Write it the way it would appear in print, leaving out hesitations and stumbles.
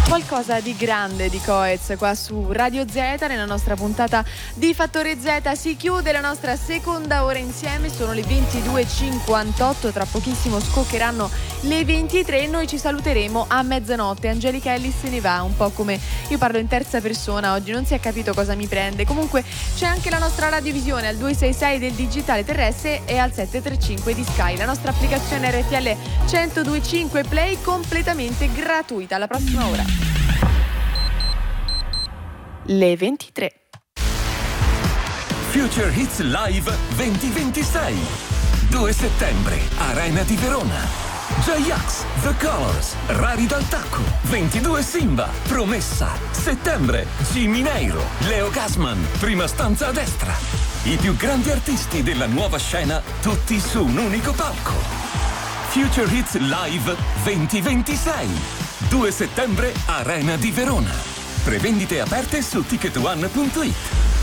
Qualcosa di grande di Coez qua su Radio Z. Nella nostra puntata di Fattore Z si chiude la nostra seconda ora insieme. Sono le 22:58, tra pochissimo scoccheranno le 23 e noi ci saluteremo a mezzanotte. Angelica Ellis se ne va, un po' come io parlo in terza persona oggi, non si è capito cosa mi prende. Comunque c'è anche la nostra radiovisione al 266 del digitale terrestre e al 735 di Sky, la nostra applicazione RTL 102.5 Play completamente gratuita. Alla prossima ora. Le 23. Future Hits Live 2026. 2 settembre, Arena di Verona. J-Ax, The Colors, Rari dal Tacco, 22 Simba, Promessa. Settembre, Jimmy Neiro, Leo Gasman, Prima stanza a destra. I più grandi artisti della nuova scena, tutti su un unico palco. Future Hits Live 2026. 2 settembre, Arena di Verona. Prevendite aperte su ticketone.it.